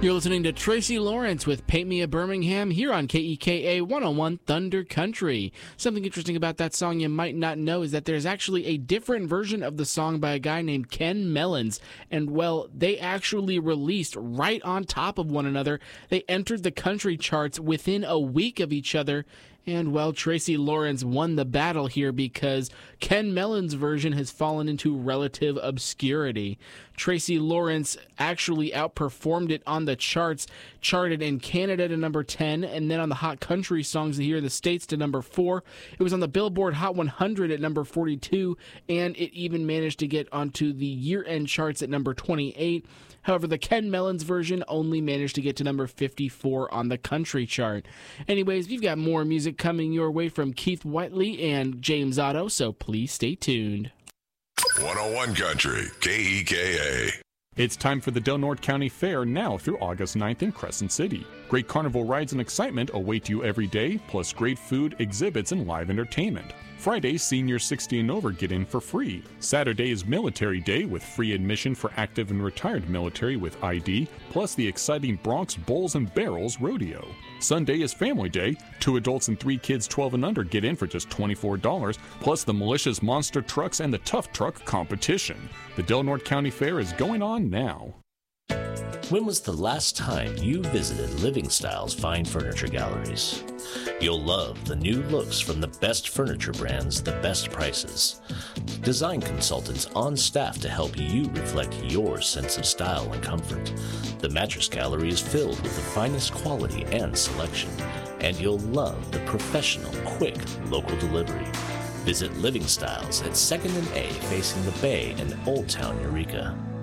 You're listening to Tracy Lawrence with Paint Me a Birmingham here on KEKA 101 Thunder Country. Something interesting about that song you might not know is that there's actually a different version of the song by a guy named Ken Mellons. And, well, they actually released right on top of one another. They entered the country charts within a week of each other. And, well, Tracy Lawrence won the battle here because Ken Mellons' version has fallen into relative obscurity. Tracy Lawrence actually outperformed it on the charts, charted in Canada to number 10, and then on the Hot Country Songs here in the States to number 4. It was on the Billboard Hot 100 at number 42, and it even managed to get onto the year-end charts at number 28. However, the Ken Mellons version only managed to get to number 54 on the country chart. Anyways, we've got more music coming your way from Keith Whiteley and James Otto, so please stay tuned. 101 Country, KEKA. It's time for the Del Norte County Fair now through August 9th in Crescent City. Great carnival rides and excitement await you every day, plus great food, exhibits, and live entertainment. Friday, seniors 60 and over get in for free. Saturday is Military Day with free admission for active and retired military with ID, plus the exciting Bronx Bulls and Barrels Rodeo. Sunday is Family Day. 2 adults and 3 kids 12 and under get in for just $24, plus the Malicious Monster Trucks and the Tough Truck competition. The Del Norte County Fair is going on now. When was the last time you visited Living Styles Fine Furniture Galleries? You'll love the new looks from the best furniture brands, the best prices. Design consultants on staff to help you reflect your sense of style and comfort. The Mattress Gallery is filled with the finest quality and selection, and you'll love the professional, quick, local delivery. Visit Living Styles at 2nd and A facing the Bay in Old Town Eureka.